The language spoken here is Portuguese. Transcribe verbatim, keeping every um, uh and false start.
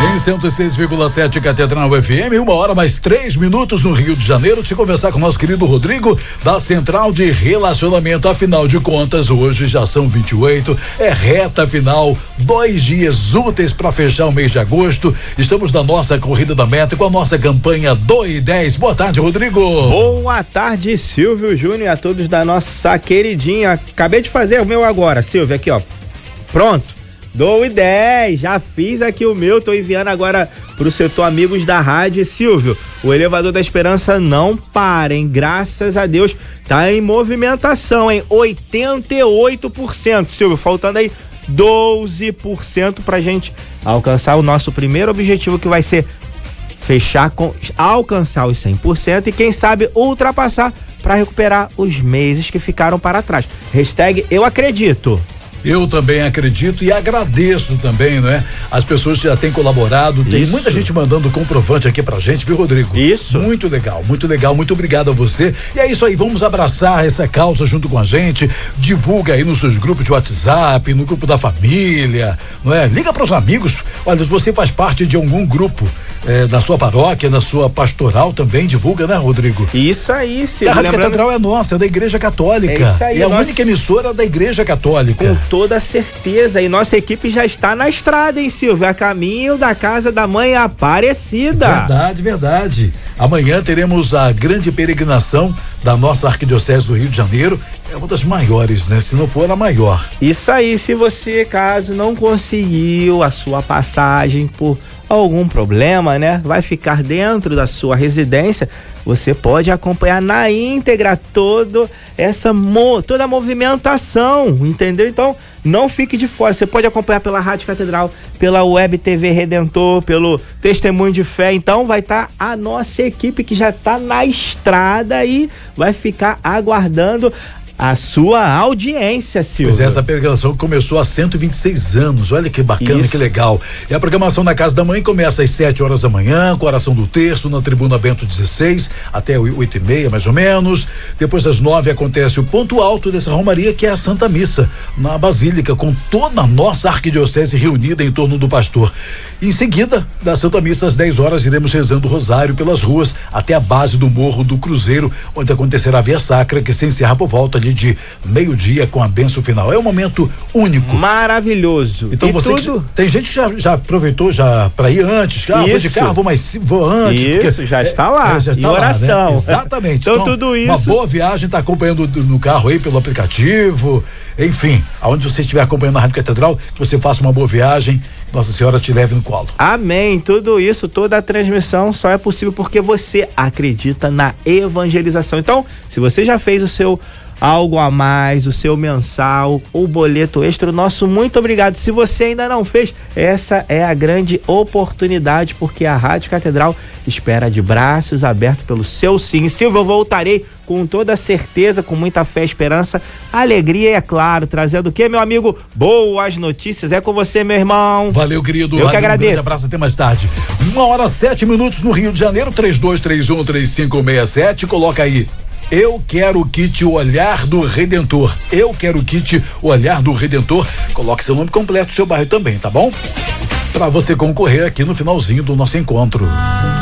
Em cento e seis vírgula sete Catedral F M, uma hora mais três minutos no Rio de Janeiro. Deixa eu conversar com o nosso querido Rodrigo da Central de Relacionamento. Afinal de contas, hoje já são vinte e oito, é reta final, dois dias úteis para fechar o mês de agosto. Estamos na nossa corrida da meta com a nossa campanha do e dez. Boa tarde, Rodrigo. Boa tarde, Silvio Júnior, e a todos da nossa queridinha. Acabei de fazer o meu agora, Silvio, aqui ó. Pronto. Do e dez, já fiz aqui o meu, tô enviando agora pro setor amigos da rádio. Silvio, o elevador da esperança não para, hein? Graças a Deus, tá em movimentação, hein? oitenta e oito por cento, Silvio, faltando aí doze por cento pra gente alcançar o nosso primeiro objetivo, que vai ser fechar com, alcançar os cem por cento e quem sabe ultrapassar para recuperar os meses que ficaram para trás. Hashtag eu acredito. Eu também acredito e agradeço também, não é? As pessoas já têm colaborado, tem Isso. muita gente mandando comprovante aqui pra gente, viu, Rodrigo? Isso. Muito legal, muito legal, muito obrigado a você. E é isso aí, vamos abraçar essa causa junto com a gente. Divulga aí nos seus grupos de WhatsApp, no grupo da família, não é? Liga pros amigos. Olha, se você faz parte de algum grupo é, da sua paróquia, na sua pastoral também, divulga, né, Rodrigo? Isso aí, Silvio. A Rádio Lembrando... Catedral é nossa, é da Igreja Católica. É isso aí, é a nossa... única emissora da Igreja Católica. Com toda certeza, e nossa equipe já está na estrada, hein, Silvio? A caminho da casa da mãe Aparecida. Verdade, verdade. Amanhã teremos a grande peregrinação da nossa Arquidiocese do Rio de Janeiro. É uma das maiores, né? Se não for a maior. Isso aí, se você, caso não conseguiu a sua passagem por algum problema, né? Vai ficar dentro da sua residência, você pode acompanhar na íntegra todo essa mo, toda a movimentação, entendeu? Então, não fique de fora, você pode acompanhar pela Rádio Catedral, pela Web T V Redentor, pelo Testemunho de Fé. Então vai estar tá a nossa equipe que já está na estrada e vai ficar aguardando a sua audiência, Silvio. Pois é, essa peregrinação começou há cento e vinte e seis anos, olha que bacana, Isso. que legal. E a programação na Casa da Mãe começa às sete horas da manhã, com a oração do terço na Tribuna Bento dezesseis, até oito e meia mais ou menos. Depois às nove acontece o ponto alto dessa romaria, que é a Santa Missa, na Basílica, com toda a nossa arquidiocese reunida em torno do pastor. Em seguida, da Santa Missa às dez horas, iremos rezando o rosário pelas ruas, até a base do Morro do Cruzeiro, onde acontecerá a Via Sacra, que se encerra por volta ali de meio-dia com a bênção final. É um momento único. Maravilhoso. Então e você tudo... que, tem gente que já, já aproveitou já para ir antes, ah, vou de carro, vou mais vou antes. Isso, porque, já está lá. É, já está e lá, oração. Né? Exatamente. Então, então tudo isso. Uma boa viagem, tá acompanhando no carro aí pelo aplicativo, enfim, aonde você estiver acompanhando a Rádio Catedral, que você faça uma boa viagem, Nossa Senhora te leve no colo. Amém. Tudo isso, toda a transmissão só é possível porque você acredita na evangelização. Então, se você já fez o seu algo a mais, o seu mensal, o boleto extra, o nosso muito obrigado. Se você ainda não fez, essa é a grande oportunidade, porque a Rádio Catedral espera de braços abertos pelo seu sim. Silvio, eu voltarei com toda certeza, com muita fé, esperança, alegria e, é claro, trazendo o que, meu amigo? Boas notícias. É com você, meu irmão. Valeu, querido. Eu que agradeço. Um grande abraço, até mais tarde. Uma hora, sete minutos no Rio de Janeiro, três dois três um, três cinco seis sete. Coloca aí. Eu quero o kit Olhar do Redentor. Eu quero o kit Olhar do Redentor. Coloque seu nome completo, seu bairro também, tá bom? Para você concorrer aqui no finalzinho do nosso encontro.